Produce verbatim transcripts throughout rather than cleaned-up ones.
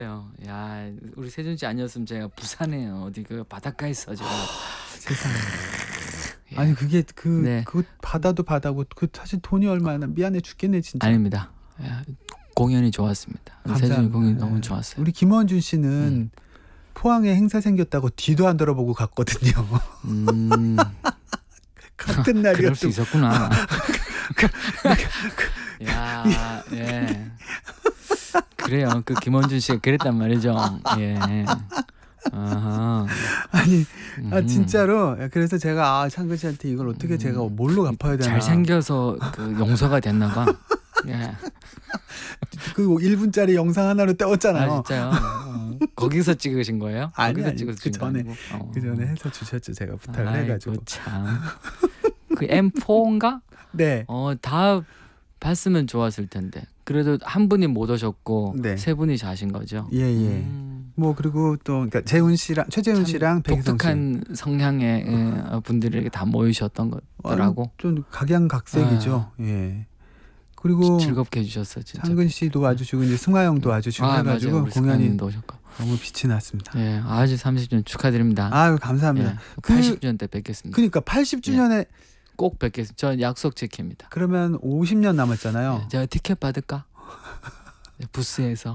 야, 우리 세준 씨 아니었으면 제가 부산에 어디 그 바닷가에 있어 제가. 세상에. 예. 아니 그게 그 네. 그 바다도 바다고 그 사실 돈이 얼마나 미안해 죽겠네 진짜. 아닙니다. 야, 공연이 좋았습니다. 우리 세준이 감사합니다. 공연이 예. 너무 좋았어요. 우리 김원준 씨는 음. 포항에 행사 생겼다고 뒤도 안 돌아보고 갔거든요. 음, 같은 그럴 수 날이었죠. 있었구나. 야, 예. 그래요. 그 김원준 씨가 그랬단 말이죠. 예. 아하. 아니 아 음. 진짜로 그래서 제가 아 창근 씨한테 이걸 어떻게 제가 뭘로 갚아야 되나. 잘생겨서 그 용서가 됐나 봐. 예. 그 일 분짜리 영상 하나로 아, 때웠잖아요. 진짜요? 어. 거기서 찍으신 거예요? 아니, 거기서 아니, 찍어서 그 찍은 거 전에, 아니고? 어. 그 전에 해서 주셨죠. 제가 부탁을 아이고, 해가지고. 참. 그 엠포인가? 네. 어, 다 봤으면 좋았을 텐데. 그래도 한 분이 못 오셨고 네. 세 분이 자신 거죠. 예 예. 음. 뭐 그리고 또 그러니까 재훈 씨랑 최재훈 참 씨랑 백희성 씨. 독특한 성향의 예, 분들이 이렇게 다 모이셨던 것더라고. 좀 각양각색이죠. 예. 그리고 즐겁게 해주셨어 진짜. 창근 씨도 와주시고 이제 승화 형도 와주시고 아, 해가지고 맞아요. 우리 공연이 승관님도 오셨고. 너무 빛이 났습니다. 예, 아주 삼십 주년 축하드립니다. 아유 감사합니다. 예, 그- 팔십 주년 때 뵙겠습니다. 그러니까 팔십 주년에 꼭 뵙겠습니다. 저 약속 지킵니다. 그러면 오십 년 남았잖아요. 예, 제가 티켓 받을까? 예, 부스에서.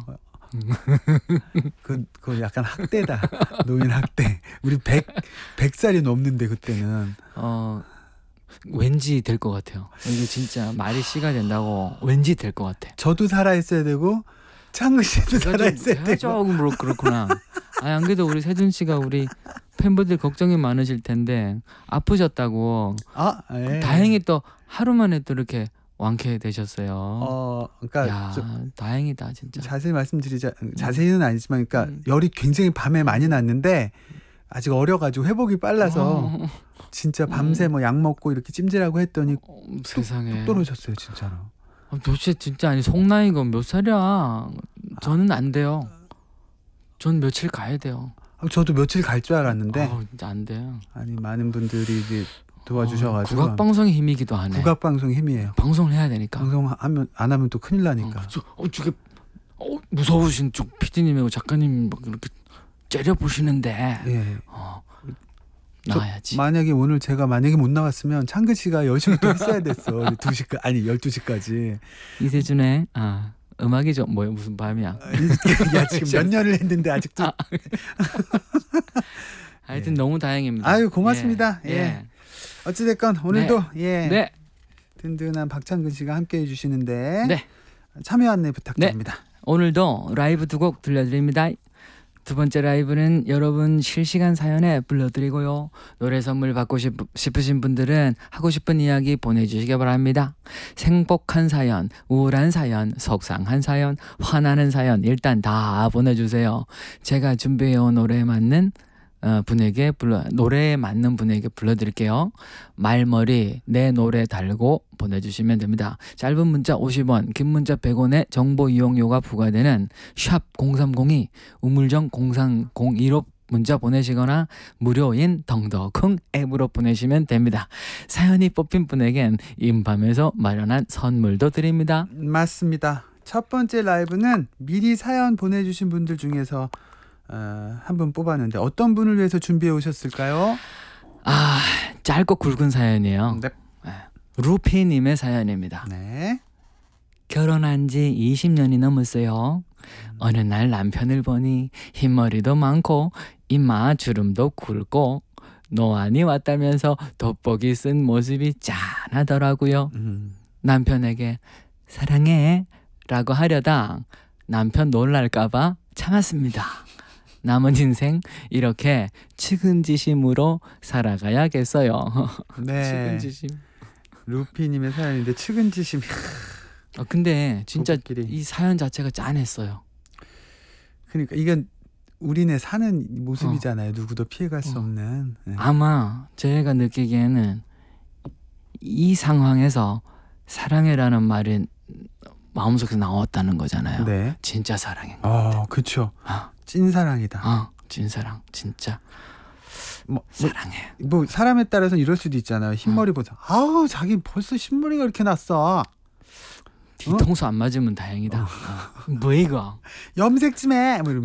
그, 그 약간 학대다. 노인 학대. 우리 백, 백 살이 넘는데 그때는. 어, 왠지 될 것 같아요. 이게 진짜 말이 씨가 된다고 왠지 될 것 같아. 저도 살아있어야 되고 창근 씨도 살아있어야 제가 되고. 조금 그렇- 그렇구나. 아니, 안 그래도 우리 세준 씨가 우리 팬분들 걱정이 많으실 텐데 아프셨다고. 아, 예. 다행히 또 하루 만에 또 이렇게 완쾌되셨어요. 어, 그러니까 야, 저- 다행이다 진짜. 자세히 말씀드리자 자세히는 아니지만 그러니까 음. 열이 굉장히 밤에 많이 났는데 아직 어려가지고 회복이 빨라서 어, 진짜 밤새 뭐 약 먹고 이렇게 찜질하고 했더니 어, 세상에. 뚝 떨어졌어요 진짜로. 아, 도대체 진짜 아니 속나이가 몇 살이야? 저는 안 돼요. 전 며칠 가야 돼요. 아, 저도 며칠 갈 줄 알았는데 아우, 진짜 안 돼요. 아니 많은 분들이 이제 도와주셔가지고 어, 국악 방송의 힘이기도 하네. 국악 방송 힘이에요. 방송을 해야 되니까. 방송하면 안 하면 또 큰일 어, 나니까. 저, 어, 저게 어, 무서우신 쪽 피디님하고 작가님 막 이렇게 째려 보시는데. 예. 어, 저- 나와야지. 만약에 오늘 제가 만약에 못 나왔으면 창근 씨가 열 시부터 했어야 됐어. 두 시까 아니 열두 시까지. 이세준의 아 음악이죠. 뭐야 무슨 밤이야. 야 지금 몇 년을 했는데 아직도. 아. 하여튼 너무 다행입니다. 아유, 고맙습니다. 예. 예. 어찌됐건 오늘도 예 네. 든든한 박창근 씨가 함께 해주시는데 네. 참여 안내 부탁드립니다. 오늘도 라이브 두 곡 들려드립니다. 두 번째 라이브는 여러분 실시간 사연에 불러드리고요. 노래 선물 받고 싶, 싶으신 분들은 하고 싶은 이야기 보내주시기 바랍니다. 행복한 사연, 우울한 사연, 속상한 사연, 화나는 사연 일단 다 보내주세요. 제가 준비해온 노래에 맞는 어, 분에게 불러 노래에 맞는 분에게 불러드릴게요. 말머리 내 노래 달고 보내주시면 됩니다. 짧은 문자 오십 원, 긴 문자 백 원의 정보 이용료가 부과되는 샵 공삼공이 우물정 공삼공이로 문자 보내시거나 무료인 덩더쿵 앱으로 보내시면 됩니다. 사연이 뽑힌 분에겐 인밤에서 마련한 선물도 드립니다. 맞습니다. 첫 번째 라이브는 미리 사연 보내주신 분들 중에서 어, 한 분 뽑았는데 어떤 분을 위해서 준비해 오셨을까요? 아, 짧고 굵은 사연이에요. 네. 루피님의 사연입니다. 네. 결혼한 지 이십 년이 넘었어요. 어느 날 남편을 보니 흰머리도 많고 이마 주름도 굵고 노안이 왔다면서 돋보기 쓴 모습이 짠하더라고요. 음. 남편에게 사랑해 라고 하려다 남편 놀랄까봐 참았습니다. 남은 인생 이렇게 측은지심으로 살아가야겠어요. 네. 측은지심. 루피님의 사연인데 측은지심. 아, 근데 진짜 부부끼리. 이 사연 자체가 짠했어요. 그러니까 이건 우리네 사는 모습이잖아요. 누구도 피해갈 수 어. 없는. 네. 아마 제가 느끼기에는 이 상황에서 사랑해라는 말이 마음속에서 나왔다는 거잖아요. 네. 진짜 사랑인 거. 아, 그렇죠. 아, 찐사랑이다. 아, 진사랑 진짜 뭐, 뭐, 사랑해. 뭐 사람에 따라서 이럴 수도 있잖아요. 흰머리 보자. 아우 자기 벌써 흰머리가 이렇게 났어. 뒤통수 안 맞으면 다행이다. 어? 뭐 이거? 염색 좀 해. 뭐 이러면서.